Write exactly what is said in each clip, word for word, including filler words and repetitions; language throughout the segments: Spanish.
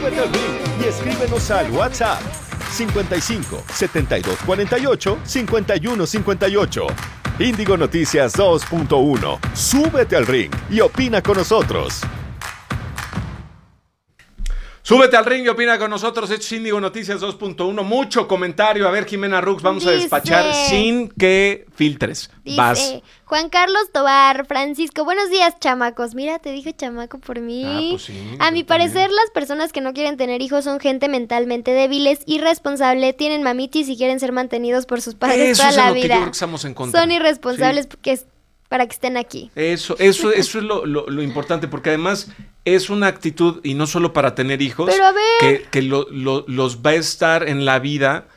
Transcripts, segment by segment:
Súbete al ring y escríbenos al WhatsApp cincuenta y cinco, setenta y dos cuarenta y ocho, cincuenta y uno cincuenta y ocho. Índigo Noticias dos punto uno. Súbete al ring y opina con nosotros. Súbete al ring y opina con nosotros. Esto es Índigo Noticias dos punto uno. Mucho comentario. A ver, Jimena Rux, vamos dice, a despachar sin que filtres. Dice Vas. Juan Carlos Tobar, Francisco, buenos días, chamacos. Mira, te dije chamaco por mí. Ah, pues sí, a mi parecer, también. Las personas que no quieren tener hijos son gente mentalmente débiles, irresponsable, tienen mamitis y quieren ser mantenidos por sus padres eso toda es la lo vida. Que yo creo que estamos en contra. Son irresponsables sí. porque para que estén aquí. Eso, eso, eso es lo, lo, lo importante, porque además es una actitud, y no solo para tener hijos, Pero a ver. que, que lo, lo, los va a estar en la vida,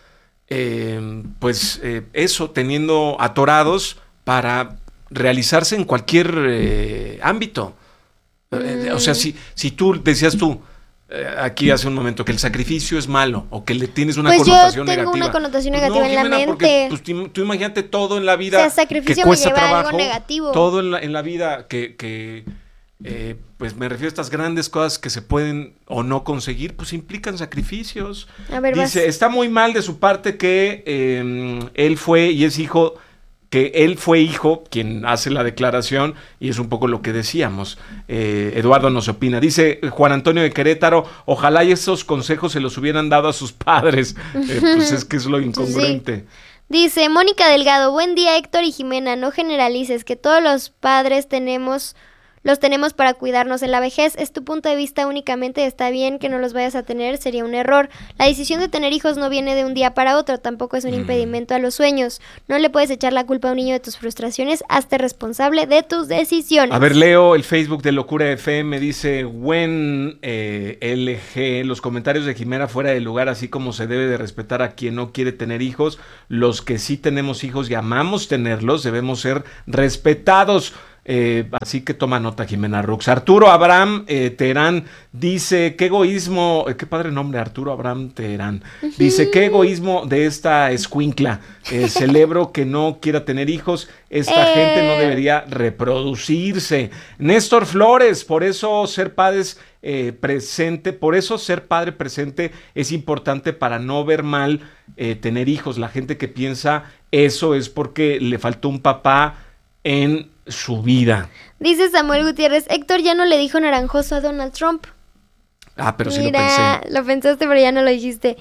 eh, pues eh, eso, teniendo atorados para realizarse en cualquier eh, ámbito. Mm. Eh, o sea, si, si tú, decías tú, eh, aquí hace un momento, que el sacrificio es malo, o que le tienes una pues connotación yo tengo negativa. una connotación Pues negativa no, en Jimena, la mente. Porque, pues, tú, tú imagínate todo en la vida. O sea, sacrificio que cuesta me lleva trabajo, a algo negativo. Todo en la, en la vida que... que Eh, pues me refiero a estas grandes cosas que se pueden o no conseguir, pues implican sacrificios. A ver, Dice, vas. está muy mal de su parte que eh, él fue y es hijo, que él fue hijo, quien hace la declaración, y es un poco lo que decíamos. Eh, Eduardo nos opina. Dice Juan Antonio de Querétaro, ojalá y esos consejos se los hubieran dado a sus padres. Eh, pues es que es lo incongruente. Sí. Dice Mónica Delgado, buen día Héctor y Jimena, no generalices, que todos los padres tenemos... Los tenemos para cuidarnos en la vejez. Es tu punto de vista únicamente. Está bien que no los vayas a tener. Sería un error. La decisión de tener hijos no viene de un día para otro. Tampoco es un mm. impedimento a los sueños. No le puedes echar la culpa a un niño de tus frustraciones. Hazte responsable de tus decisiones. A ver, leo el Facebook de Locura F M. Dice, buen eh, L G. Los comentarios de Jimena fuera de lugar, así como se debe de respetar a quien no quiere tener hijos. Los que sí tenemos hijos y amamos tenerlos, debemos ser respetados. Eh, así que toma nota, Jimena Rux. Arturo Abraham eh, Terán dice, qué egoísmo, eh, qué padre nombre, Arturo Abraham Terán. Dice, qué egoísmo de esta escuincla. Eh, celebro que no quiera tener hijos. Esta eh. gente no debería reproducirse. Néstor Flores, por eso ser padres eh, presente, por eso ser padre presente es importante para no ver mal eh, tener hijos. La gente que piensa eso es porque le faltó un papá en su vida. Dice Samuel Gutiérrez, Héctor ya no le dijo naranjoso a Donald Trump. Ah, pero sí Mira, lo pensé. Lo pensaste, pero ya no lo dijiste.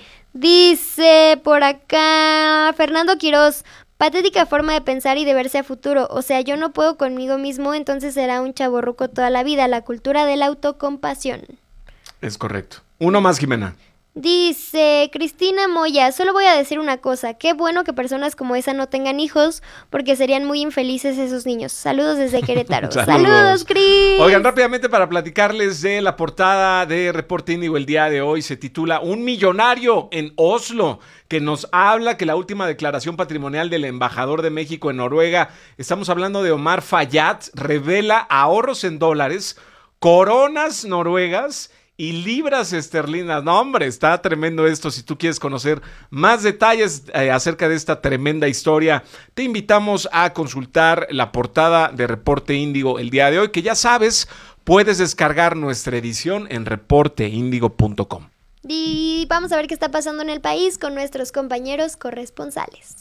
Dice por acá Fernando Quiroz, patética forma de pensar y de verse a futuro. O sea, yo no puedo conmigo mismo, entonces será un chavorruco toda la vida. La cultura de la autocompasión. Es correcto. Uno más, Jimena. Dice Cristina Moya, solo voy a decir una cosa, qué bueno que personas como esa no tengan hijos, porque serían muy infelices esos niños. Saludos desde Querétaro. Saludos. Saludos, Cris. Oigan, rápidamente para platicarles de la portada de Reporte Índigo el día de hoy, se titula Un millonario en Oslo, que nos habla que la última declaración patrimonial del embajador de México en Noruega, estamos hablando de Omar Fayad, revela ahorros en dólares, coronas noruegas y libras esterlinas. No, hombre, está tremendo esto. Si tú quieres conocer más detalles eh, acerca de esta tremenda historia, te invitamos a consultar la portada de Reporte Índigo el día de hoy, que ya sabes, puedes descargar nuestra edición en reporte índigo punto com. Y vamos a ver qué está pasando en el país con nuestros compañeros corresponsales.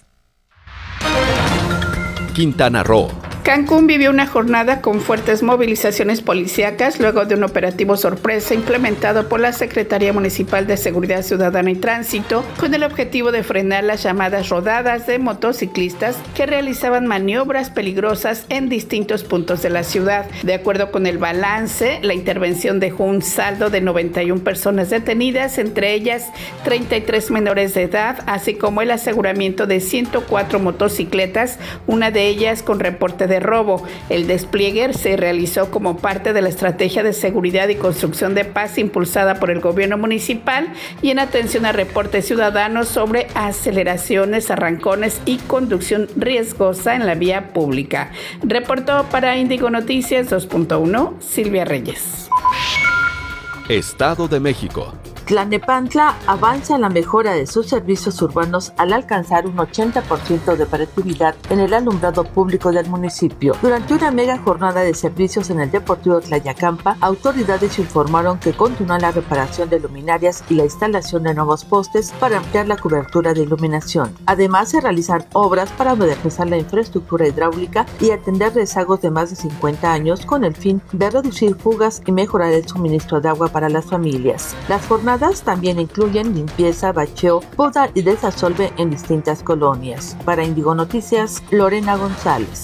Quintana Roo. Cancún vivió una jornada con fuertes movilizaciones policíacas luego de un operativo sorpresa implementado por la Secretaría Municipal de Seguridad Ciudadana y Tránsito con el objetivo de frenar las llamadas rodadas de motociclistas que realizaban maniobras peligrosas en distintos puntos de la ciudad. De acuerdo con el balance, la intervención dejó un saldo de noventa y una personas detenidas, entre ellas treinta y tres menores de edad, así como el aseguramiento de ciento cuatro motocicletas, una de ellas con reporte de robo. El despliegue se realizó como parte de la estrategia de seguridad y construcción de paz impulsada por el gobierno municipal y en atención a reportes ciudadanos sobre aceleraciones, arrancones y conducción riesgosa en la vía pública. Reportó para Índigo Noticias dos punto uno, Silvia Reyes. Estado de México. Tlalnepantla avanza en la mejora de sus servicios urbanos al alcanzar un ochenta por ciento de operatividad en el alumbrado público del municipio. Durante una mega jornada de servicios en el Deportivo Tlayacampa, autoridades informaron que continúa la reparación de luminarias y la instalación de nuevos postes para ampliar la cobertura de iluminación. Además, se realizan obras para modernizar la infraestructura hidráulica y atender rezagos de más de cincuenta años con el fin de reducir fugas y mejorar el suministro de agua para las familias. Las jornadas también incluyen limpieza, bacheo, poda y desasolve en distintas colonias. Para Índigo Noticias, Lorena González.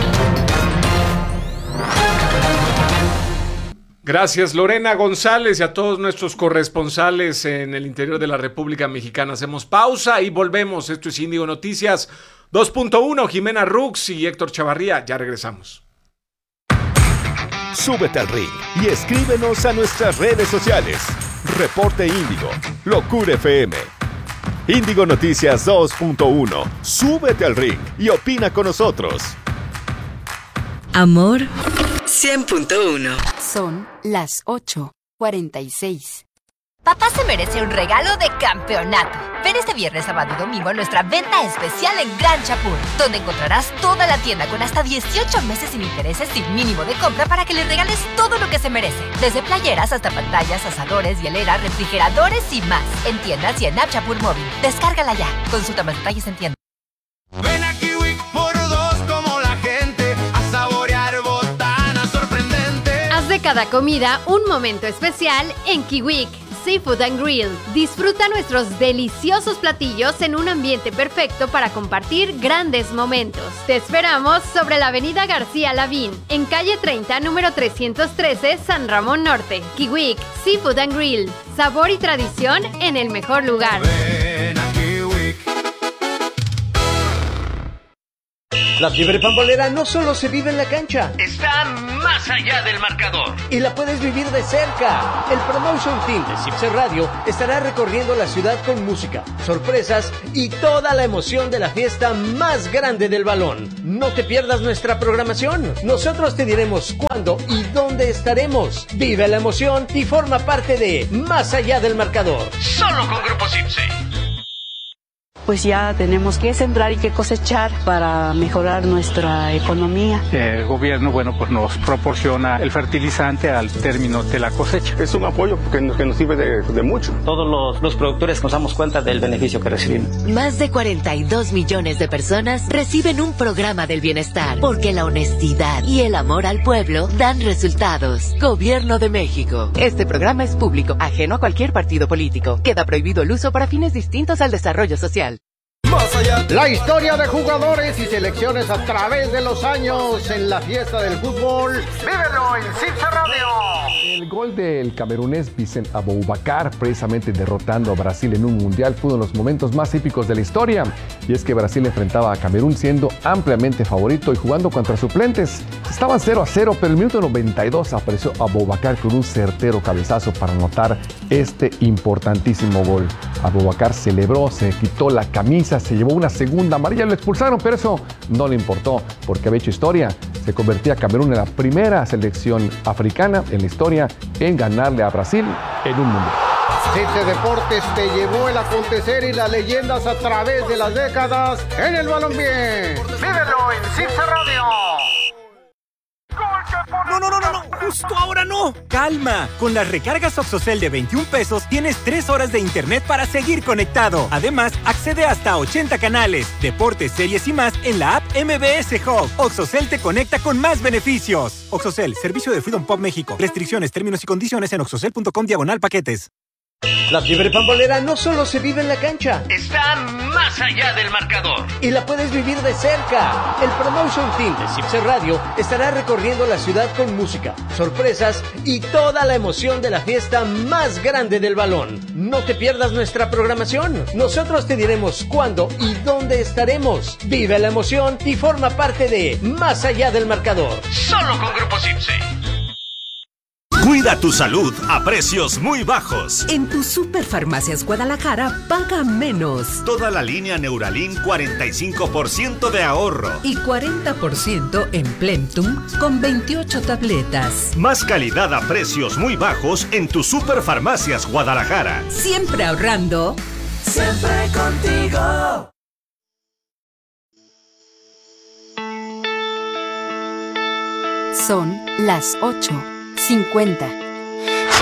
Gracias, Lorena González, y a todos nuestros corresponsales en el interior de la República Mexicana. Hacemos pausa y volvemos. Esto es Índigo Noticias dos punto uno. Jimena Rux y Héctor Chavarría. Ya regresamos. Súbete al ring y escríbenos a nuestras redes sociales. Reporte Índigo, Locura F M. Índigo Noticias dos punto uno. Súbete al ring y opina con nosotros. Amor cien punto uno. Son las ocho cuarenta y seis. Papá se merece un regalo de campeonato. Ven este viernes, sábado y domingo a nuestra venta especial en Gran Chapur, donde encontrarás toda la tienda con hasta dieciocho meses sin intereses sin mínimo de compra para que le regales todo lo que se merece. Desde playeras hasta pantallas, asadores, hieleras, refrigeradores y más. En tiendas y en App Chapur Móvil. Descárgala ya. Consulta más detalles en tienda. Ven a Kiwik por dos como la gente a saborear botanas sorprendentes. Haz de cada comida un momento especial en Kiwik Seafood and Grill. Disfruta nuestros deliciosos platillos en un ambiente perfecto para compartir grandes momentos. Te esperamos sobre la avenida García Lavín, en calle treinta, número trescientos trece, San Ramón Norte. Kiwik Seafood and Grill. Sabor y tradición en el mejor lugar. Ven a Kiwik. La fiebre pambolera no solo se vive en la cancha, está más allá del marcador y la puedes vivir de cerca. El Promotion Team de Cipse Radio estará recorriendo la ciudad con música, sorpresas y toda la emoción de la fiesta más grande del balón. No te pierdas nuestra programación. Nosotros te diremos cuándo y dónde estaremos. Vive la emoción y forma parte de Más allá del marcador. Solo con Grupo Cipse. Pues ya tenemos que sembrar y que cosechar para mejorar nuestra economía. El gobierno, bueno, pues nos proporciona el fertilizante al término de la cosecha. Es un apoyo que nos, que nos sirve de, de mucho. Todos los, los productores nos damos cuenta del beneficio que recibimos. Más de cuarenta y dos millones de personas reciben un programa del bienestar, porque la honestidad y el amor al pueblo dan resultados. Gobierno de México. Este programa es público, ajeno a cualquier partido político. Queda prohibido el uso para fines distintos al desarrollo social. Más allá. La historia de jugadores y selecciones a través de los años en la fiesta del fútbol. ¡Vívelo en Cipse Radio! El gol del camerunés Vicent Aboubakar, precisamente derrotando a Brasil en un mundial, fue uno de los momentos más épicos de la historia. Y es que Brasil enfrentaba a Camerún siendo ampliamente favorito y jugando contra suplentes. Estaban cero a cero, pero en el minuto noventa y dos apareció Aboubakar con un certero cabezazo para anotar este importantísimo gol. Aboubakar celebró, se quitó la camisa, se llevó una segunda amarilla, lo expulsaron, pero eso no le importó, porque había hecho historia. Se convertía Camerún en la primera selección africana en la historia en ganarle a Brasil en un mundial. Cipse Deportes te llevó el acontecer y las leyendas a través de las décadas en el balompié. ¡Vívelo en Cipse Radio! No, no, no, no, no, justo ahora no. Calma, con las recargas Oxocel de veintiún pesos tienes tres horas de internet para seguir conectado. Además, accede hasta ochenta canales, deportes, series y más en la app M B S Hub. Oxocel te conecta con más beneficios. Oxocel, servicio de Freedom Pop México. Restricciones, términos y condiciones en oxocel punto com diagonal paquetes. La fiebre pambolera no solo se vive en la cancha, está más allá del marcador y la puedes vivir de cerca. El Promotion Team de Cipse Radio estará recorriendo la ciudad con música, sorpresas y toda la emoción de la fiesta más grande del balón. No te pierdas nuestra programación. Nosotros te diremos cuándo y dónde estaremos. Vive la emoción y forma parte de Más allá del marcador. Solo con Grupo Cipse. Cuida tu salud a precios muy bajos. En tu Superfarmacias Guadalajara, paga menos. Toda la línea Neuralin, cuarenta y cinco por ciento de ahorro. Y cuarenta por ciento en Plentum con veintiocho tabletas. Más calidad a precios muy bajos en tu Superfarmacias Guadalajara. Siempre ahorrando. Siempre contigo. Son las ocho cincuenta.